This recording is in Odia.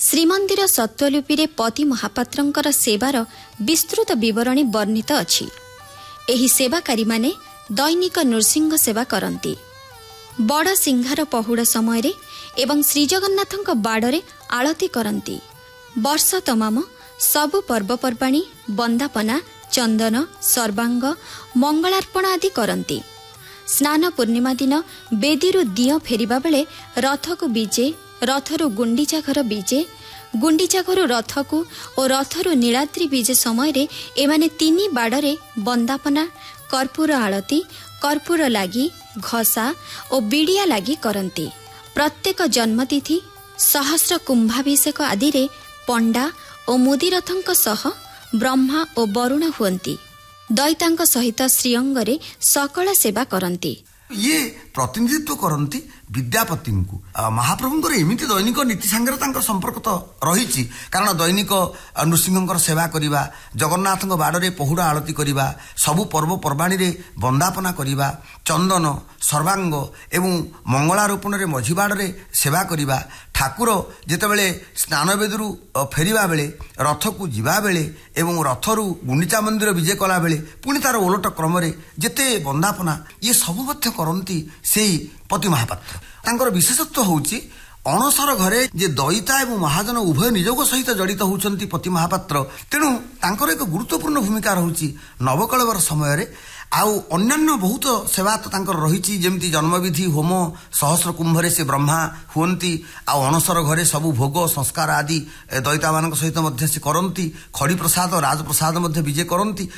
ଶ୍ରୀମନ୍ଦିର ସତ୍ତ୍ୱଲିପିରେ ପତି ମହାପାତ୍ରଙ୍କର ସେବାର ବିସ୍ତୃତ ବିବରଣୀ ବର୍ଣ୍ଣିତ ଅଛି। ଏହି ସେବାକାରୀମାନେ ଦୈନିକ ନୃସିଂହ ସେବା କରନ୍ତି। ବଡ଼ ସିଂହାର ପହୁଡ଼ ସମୟରେ ଏବଂ ଶ୍ରୀଜଗନ୍ନାଥଙ୍କ ବାଡ଼ରେ ଆଳତି କରନ୍ତି। ବର୍ଷ ତମାମ ସବୁ ପର୍ବପର୍ବାଣୀ ବନ୍ଦାପନା, ଚନ୍ଦନ, ସର୍ବାଙ୍ଗ, ମଙ୍ଗଳାର୍ପଣ ଆଦି କରନ୍ତି। ସ୍ନାନ ପୂର୍ଣ୍ଣିମା ଦିନ ବେଦୀରୁ ଦିଅଁ ଫେରିବା ବେଳେ ରଥକୁ ବିଜେ, ରଥରୁ ଗୁଣ୍ଡିଚା ଘର ବିଜେ, ଗୁଣ୍ଡିଚା ଘରୁ ରଥକୁ ଓ ରଥରୁ ନୀଳାଦ୍ରି ବିଜେ ସମୟରେ ଏମାନେ 3 ବାଡ଼ରେ ବନ୍ଦାପନା, କର୍ପୂର ଆଳତି, କର୍ପୂର ଲାଗି, ଘଷା ଓ ବିଡ଼ିଆ ଲାଗି କରନ୍ତି। ପ୍ରତ୍ୟେକ ଜନ୍ମତିଥି, ସହସ୍ର କୁମ୍ଭାଭିଷେକ ଆଦିରେ ପଣ୍ଡା ଓ ମୁଦିରଥଙ୍କ ସହ ବ୍ରହ୍ମା ଓ ବରୁଣ ହୁଅନ୍ତି। ଦଇତାଙ୍କ ସହିତ ଶ୍ରୀଅଙ୍ଗରେ ସକଳ ସେବା କରନ୍ତି। ଇଏ ପ୍ରତିନିଧିତ୍ୱ କରନ୍ତି ବିଦ୍ୟାପତିଙ୍କୁ। ମହାପ୍ରଭୁଙ୍କର ଏମିତି ଦୈନିକ ନୀତି ସାଙ୍ଗରେ ତାଙ୍କର ସମ୍ପର୍କ ତ ରହିଛି, କାରଣ ଦୈନିକ ନୃସିଂହଙ୍କର ସେବା କରିବା, ଜଗନ୍ନାଥଙ୍କ ବାଡ଼ରେ ପହୁଡ଼ ଆଳତି କରିବା, ସବୁ ପର୍ବପର୍ବାଣୀରେ ବନ୍ଦାପନା କରିବା, ଚନ୍ଦନ, ସର୍ବାଙ୍ଗ ଏବଂ ମଙ୍ଗଳାରୋପଣରେ ମଝି ବାଡ଼ରେ ସେବା କରିବା, ଠାକୁର ଯେତେବେଳେ ସ୍ନାନବେଦୀରୁ ଫେରିବା ବେଳେ, ରଥକୁ ଯିବା ବେଳେ ଏବଂ ରଥରୁ ଗୁଣ୍ଡିଚା ମନ୍ଦିର ବିଜେ କଲାବେଳେ ପୁଣି ତାର ଓଲଟ କ୍ରମରେ ଯେତେ ବନ୍ଦାପନା, ଇଏ ସବୁ ମଧ୍ୟ କରନ୍ତି ସେଇ ପତି ମହାପାତ୍ର। ତାଙ୍କର ବିଶେଷତ୍ୱ ହେଉଛି ଅଣସର ଘରେ ଯେ ଦଇତା ଏବଂ ମହାଜନ ଉଭୟ ନିଯୋଗ ସହିତ ଜଡ଼ିତ ହେଉଛନ୍ତି ପତି ମହାପାତ୍ର। ତେଣୁ ତାଙ୍କର ଏକ ଗୁରୁତ୍ୱପୂର୍ଣ୍ଣ ଭୂମିକା ରହୁଛି ନବକଳେବର ସମୟରେ। ଆଉ ଅନ୍ୟାନ୍ୟ ବହୁତ ସେବା ତ ତାଙ୍କର ରହିଛି, ଯେମିତି ଜନ୍ମବିଧି ହୋମ, ସହସ୍ର କୁମ୍ଭରେ ସେ ବ୍ରହ୍ମା ହୁଅନ୍ତି। ଆଉ ଅଣସର ଘରେ ସବୁ ଭୋଗ ସଂସ୍କାର ଆଦି ଦଇତାମାନଙ୍କ ସହିତ ମଧ୍ୟ ସେ କରନ୍ତି। ଖଡ଼ି ପ୍ରସାଦ, ରାଜପ୍ରସାଦ ମଧ୍ୟ ବିଜେ କରନ୍ତି।